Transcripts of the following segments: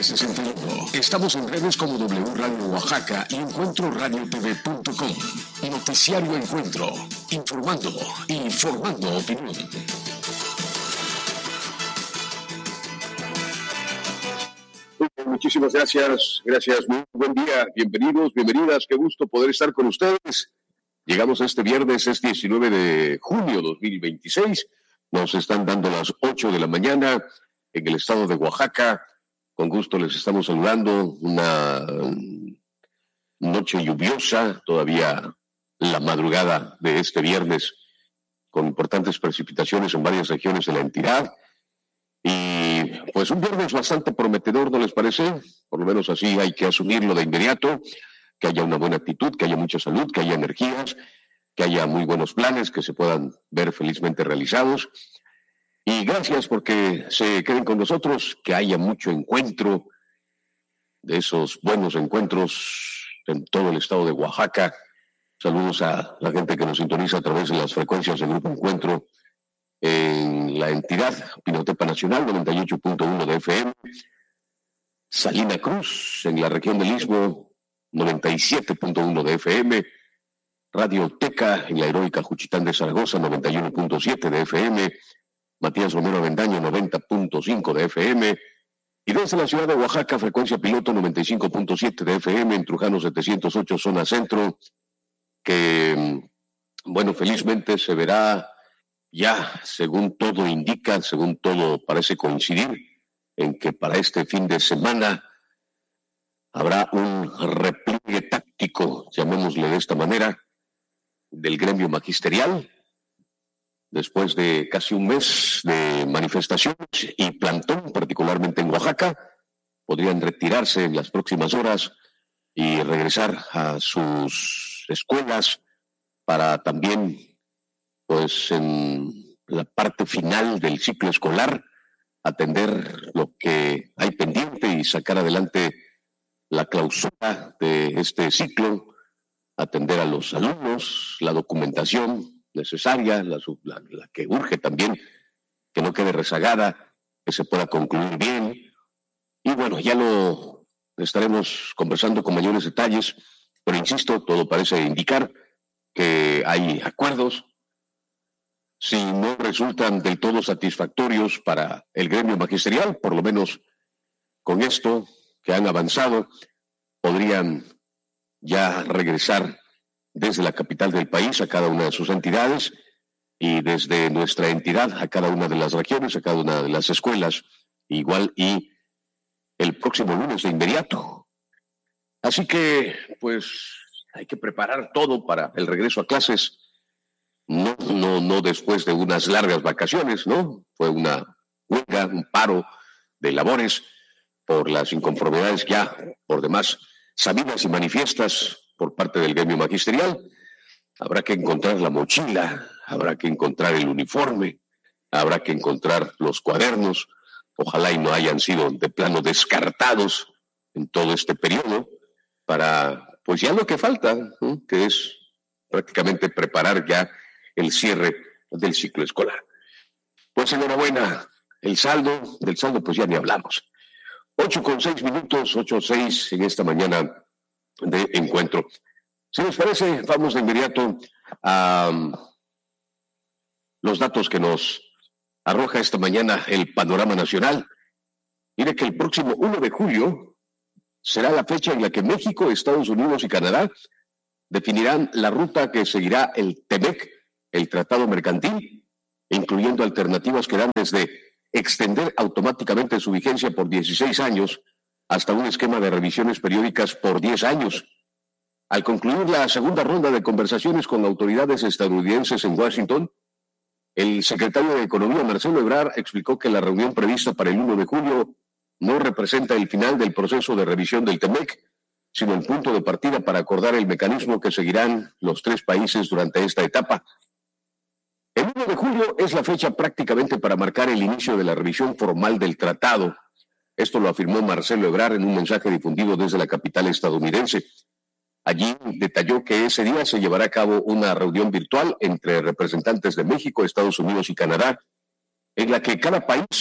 61. Estamos en redes como W Radio Oaxaca y EncuentroRadioTV.com. Noticiario Encuentro. Informando y formando opinión. Muchísimas gracias, muy buen día, bienvenidos, bienvenidas, qué gusto poder estar con ustedes. Llegamos a este viernes, es 19 de junio 2026, nos están dando las 8 de la mañana en el estado de Oaxaca. Con gusto les estamos saludando, una noche lluviosa, todavía la madrugada de este viernes, con importantes precipitaciones en varias regiones de la entidad. Y pues un viernes bastante prometedor, ¿no les parece? Por lo menos así hay que asumirlo de inmediato, que haya una buena actitud, que haya mucha salud, que haya energías, que haya muy buenos planes, que se puedan ver felizmente realizados. Y gracias porque se queden con nosotros, que haya mucho encuentro, de esos buenos encuentros en todo el estado de Oaxaca. Saludos a la gente que nos sintoniza a través de las frecuencias del Grupo Encuentro en la entidad Pinotepa Nacional 98.1 de FM, Salina Cruz en la región del Istmo 97.1 de FM, Radio Teca en la heroica Juchitán de Zaragoza 91.7 de FM, Matías Romero Avendaño 90.5 de FM, y desde la ciudad de Oaxaca frecuencia piloto 95.7 de FM, en Trujano 708 zona centro, que bueno, felizmente se verá ya, según todo indica, según todo parece coincidir, en que para este fin de semana habrá un repliegue táctico, llamémosle de esta manera, del gremio magisterial, después de casi un mes de manifestaciones y plantón, particularmente en Oaxaca. Podrían retirarse en las próximas horas y regresar a sus escuelas para también, pues en la parte final del ciclo escolar, atender lo que hay pendiente y sacar adelante la clausura de este ciclo, atender a los alumnos, la documentación necesaria, la que urge también, que no quede rezagada, que se pueda concluir bien. Y bueno, ya lo estaremos conversando con mayores detalles, pero insisto, todo parece indicar que hay acuerdos. Si no resultan del todo satisfactorios para el gremio magisterial, por lo menos con esto que han avanzado, podrían ya regresar desde la capital del país a cada una de sus entidades y desde nuestra entidad a cada una de las regiones, a cada una de las escuelas, igual y el próximo lunes de inmediato. Así que, pues, hay que preparar todo para el regreso a clases. No después de unas largas vacaciones, ¿no? Fue una huelga, un paro de labores por las inconformidades ya por demás sabidas y manifiestas por parte del gremio magisterial. Habrá que encontrar la mochila, habrá que encontrar el uniforme, habrá que encontrar los cuadernos. Ojalá y no hayan sido de plano descartados en todo este periodo para, pues ya lo que falta, ¿no? Que es prácticamente preparar ya el cierre del ciclo escolar. Pues enhorabuena, del saldo pues ya ni hablamos. 8:06, 8:06 en esta mañana de encuentro. Si les parece, vamos de inmediato a los datos que nos arroja esta mañana el panorama nacional. Mire que el próximo 1 de julio será la fecha en la que México, Estados Unidos y Canadá definirán la ruta que seguirá el TEMEC, el Tratado Mercantil, incluyendo alternativas que dan desde extender automáticamente su vigencia por 16 años hasta un esquema de revisiones periódicas por 10 años. Al concluir la segunda ronda de conversaciones con autoridades estadounidenses en Washington, el secretario de Economía, Marcelo Ebrard, explicó que la reunión prevista para el 1 de julio no representa el final del proceso de revisión del TEMEC, sino el punto de partida para acordar el mecanismo que seguirán los tres países durante esta etapa. El 1 de julio es la fecha prácticamente para marcar el inicio de la revisión formal del tratado. Esto lo afirmó Marcelo Ebrard en un mensaje difundido desde la capital estadounidense. Allí detalló que ese día se llevará a cabo una reunión virtual entre representantes de México, Estados Unidos y Canadá, en la que cada país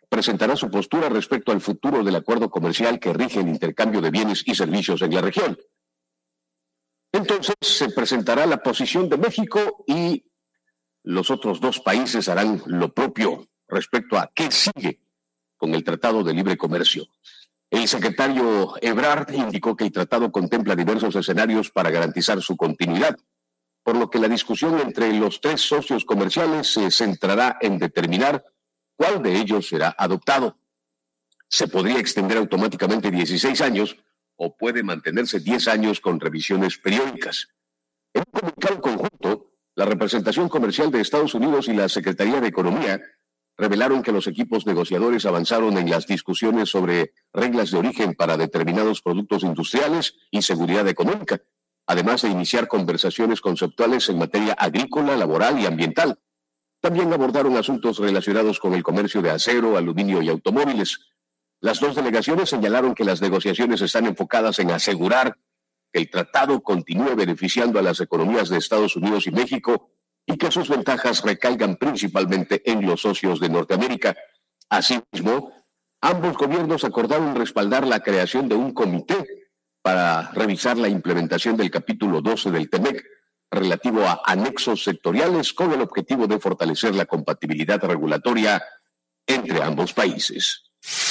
presentará su postura respecto al futuro del acuerdo comercial que rige el intercambio de bienes y servicios en la región. Entonces se presentará la posición de México y los otros dos países harán lo propio respecto a qué sigue con el Tratado de Libre Comercio. El secretario Ebrard indicó que el tratado contempla diversos escenarios para garantizar su continuidad, por lo que la discusión entre los tres socios comerciales se centrará en determinar cuál de ellos será adoptado. Se podría extender automáticamente 16 años o puede mantenerse 10 años con revisiones periódicas. En un comunicado conjunto, la representación comercial de Estados Unidos y la Secretaría de Economía revelaron que los equipos negociadores avanzaron en las discusiones sobre reglas de origen para determinados productos industriales y seguridad económica, además de iniciar conversaciones conceptuales en materia agrícola, laboral y ambiental. También abordaron asuntos relacionados con el comercio de acero, aluminio y automóviles. Las dos delegaciones señalaron que las negociaciones están enfocadas en asegurar que el tratado continúe beneficiando a las economías de Estados Unidos y México y que sus ventajas recaigan principalmente en los socios de Norteamérica. Asimismo, ambos gobiernos acordaron respaldar la creación de un comité para revisar la implementación del capítulo 12 del TEMEC relativo a anexos sectoriales con el objetivo de fortalecer la compatibilidad regulatoria entre ambos países.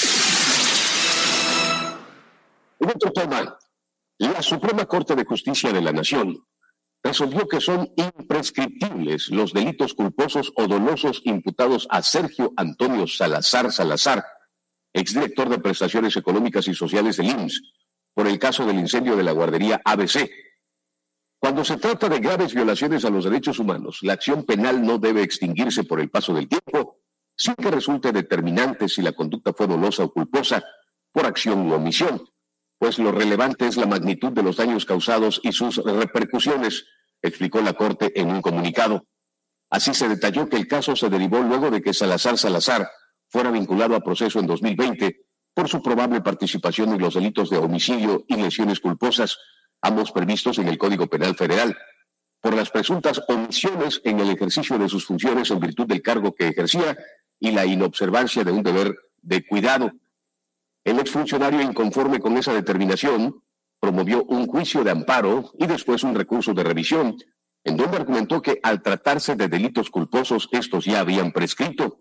En otro tema, la Suprema Corte de Justicia de la Nación resolvió que son imprescriptibles los delitos culposos o dolosos imputados a Sergio Antonio Salazar, exdirector de Prestaciones Económicas y Sociales del IMSS, por el caso del incendio de la guardería ABC. Cuando se trata de graves violaciones a los derechos humanos, la acción penal no debe extinguirse por el paso del tiempo, sin que resulte determinante si la conducta fue dolosa o culposa por acción u omisión, pues lo relevante es la magnitud de los daños causados y sus repercusiones, explicó la Corte en un comunicado. Así se detalló que el caso se derivó luego de que Salazar fuera vinculado a proceso en 2020 por su probable participación en los delitos de homicidio y lesiones culposas, ambos previstos en el Código Penal Federal, por las presuntas omisiones en el ejercicio de sus funciones en virtud del cargo que ejercía y la inobservancia de un deber de cuidado. El exfuncionario, inconforme con esa determinación, promovió un juicio de amparo y después un recurso de revisión, en donde argumentó que al tratarse de delitos culposos, estos ya habían prescrito.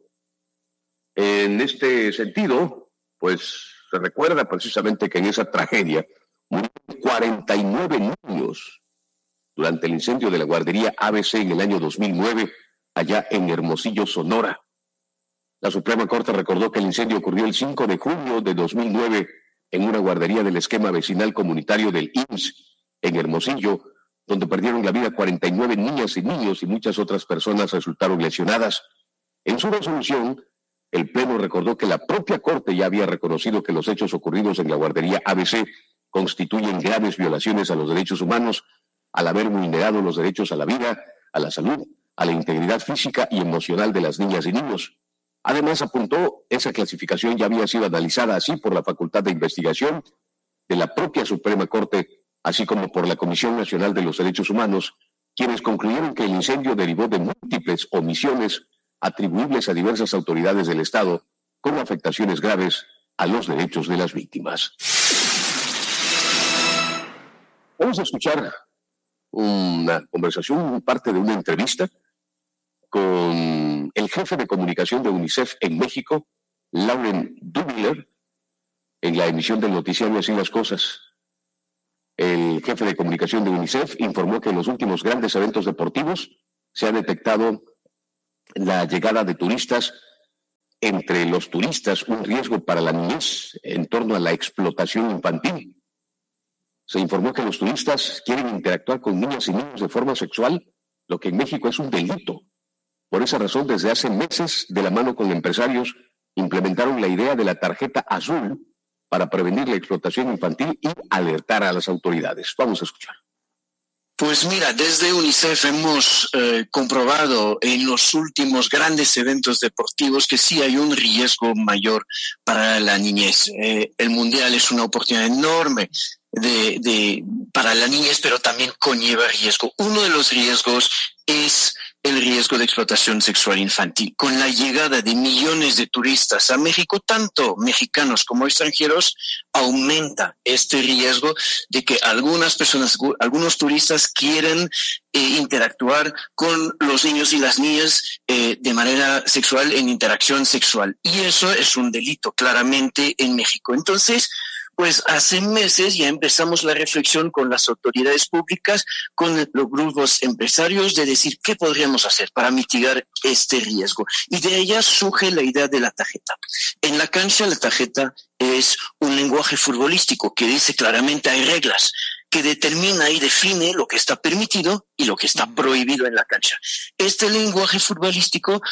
En este sentido, pues se recuerda precisamente que en esa tragedia murieron 49 niños durante el incendio de la guardería ABC en el año 2009, allá en Hermosillo, Sonora. La Suprema Corte recordó que el incendio ocurrió el 5 de junio de 2009 en una guardería del esquema vecinal comunitario del IMSS en Hermosillo, donde perdieron la vida 49 niñas y niños y muchas otras personas resultaron lesionadas. En su resolución, el Pleno recordó que la propia Corte ya había reconocido que los hechos ocurridos en la guardería ABC constituyen graves violaciones a los derechos humanos al haber vulnerado los derechos a la vida, a la salud, a la integridad física y emocional de las niñas y niños. Además, apuntó, esa clasificación ya había sido analizada así por la Facultad de Investigación de la propia Suprema Corte, así como por la Comisión Nacional de los Derechos Humanos, quienes concluyeron que el incendio derivó de múltiples omisiones atribuibles a diversas autoridades del Estado, con afectaciones graves a los derechos de las víctimas. Vamos a escuchar una conversación, parte de una entrevista con el jefe de comunicación de UNICEF en México, Lauren Dubler, en la emisión del noticiario Así las Cosas. El jefe de comunicación de UNICEF informó que en los últimos grandes eventos deportivos se ha detectado la llegada de turistas, entre los turistas un riesgo para la niñez en torno a la explotación infantil. Se informó que los turistas quieren interactuar con niñas y niños de forma sexual, lo que en México es un delito. Por esa razón, desde hace meses, de la mano con empresarios, implementaron la idea de la tarjeta azul para prevenir la explotación infantil y alertar a las autoridades. Vamos a escuchar. Pues mira, desde UNICEF hemos comprobado en los últimos grandes eventos deportivos que sí hay un riesgo mayor para la niñez. El Mundial es una oportunidad enorme para la niñez, pero también conlleva riesgo. Uno de los riesgos es el riesgo de explotación sexual infantil. Con la llegada de millones de turistas a México, tanto mexicanos como extranjeros, aumenta este riesgo de que algunas personas, algunos turistas quieren interactuar con los niños y las niñas de manera sexual, en interacción sexual. Y eso es un delito claramente en México. Entonces, pues hace meses ya empezamos la reflexión con las autoridades públicas, con los grupos empresarios, de decir qué podríamos hacer para mitigar este riesgo. Y de ella surge la idea de la tarjeta. En la cancha, la tarjeta es un lenguaje futbolístico que dice claramente hay reglas, que determina y define lo que está permitido y lo que está prohibido en la cancha. Este lenguaje futbolístico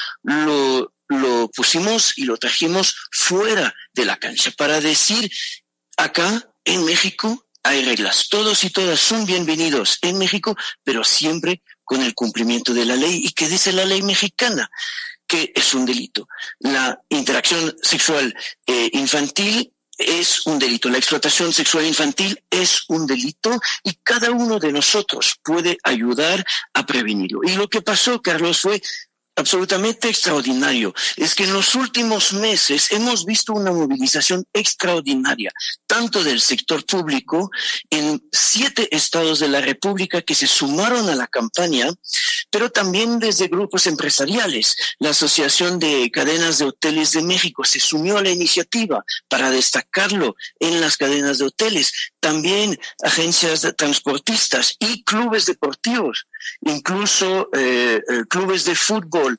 lo pusimos y lo trajimos fuera de la cancha para decir: acá, en México, hay reglas. Todos y todas son bienvenidos en México, pero siempre con el cumplimiento de la ley. ¿Y qué dice la ley mexicana? Que es un delito. La interacción sexual infantil es un delito. La explotación sexual infantil es un delito y cada uno de nosotros puede ayudar a prevenirlo. Y lo que pasó, Carlos, fue absolutamente extraordinario. Es que en los últimos meses hemos visto una movilización extraordinaria, tanto del sector público en 7 estados de la República que se sumaron a la campaña, pero también desde grupos empresariales. La Asociación de Cadenas de Hoteles de México se sumió a la iniciativa para destacarlo en las cadenas de hoteles. También agencias de transportistas y clubes deportivos, incluso clubes de fútbol,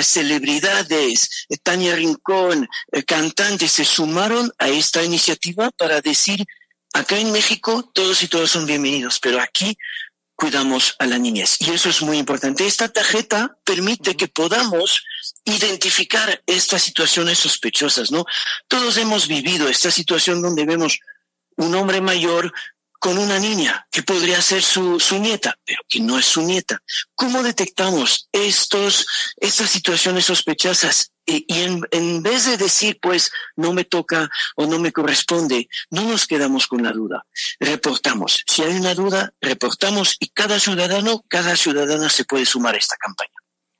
celebridades, Tania Rincón, cantantes, se sumaron a esta iniciativa para decir: acá en México todos y todas son bienvenidos, pero aquí cuidamos a la niñez. Y eso es muy importante. Esta tarjeta permite que podamos identificar estas situaciones sospechosas, ¿no? Todos hemos vivido esta situación donde vemos un hombre mayor con una niña que podría ser su nieta, pero que no es su nieta. ¿Cómo detectamos estas situaciones sospechosas? Y en vez de decir, pues, no me toca o no me corresponde, no nos quedamos con la duda. Reportamos. Si hay una duda, reportamos, y cada ciudadana se puede sumar a esta campaña.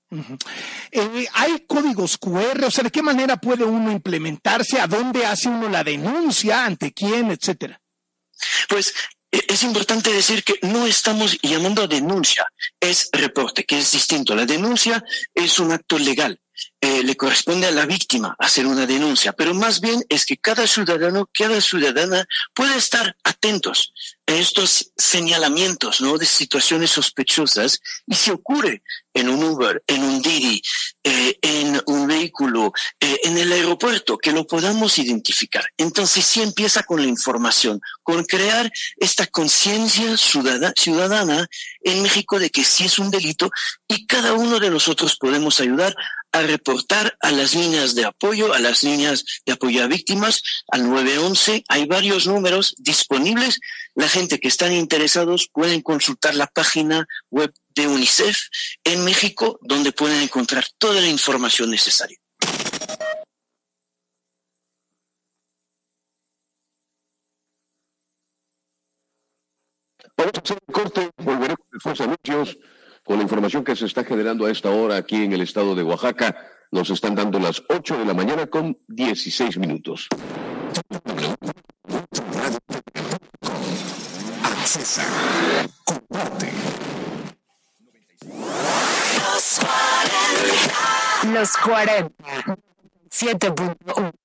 ¿Hay códigos QR? O sea, ¿de qué manera puede uno implementarse? ¿A dónde hace uno la denuncia? ¿Ante quién? Etcétera. Pues es importante decir que no estamos llamando a denuncia, es reporte, que es distinto. La denuncia es un acto legal. Le corresponde a la víctima hacer una denuncia, pero más bien es que cada ciudadano, cada ciudadana puede estar atentos a estos señalamientos, ¿no?, de situaciones sospechosas, y si ocurre en un Uber, en un Didi, en un vehículo, en el aeropuerto, que lo podamos identificar. Entonces sí empieza con la información, con crear esta conciencia ciudadana en México de que sí es un delito, y cada uno de nosotros podemos ayudar a reportar a las líneas de apoyo, a las líneas de apoyo a víctimas, al 911. Hay varios números disponibles. La gente que están interesados pueden consultar la página web de UNICEF en México, donde pueden encontrar toda la información necesaria. Vamos a hacer un corte, volveremos después a anuncios con la información que se está generando a esta hora aquí en el estado de Oaxaca. Nos están dando las 8 de la mañana con 16 minutos. Accesa, comparte. Los 40. 7.1.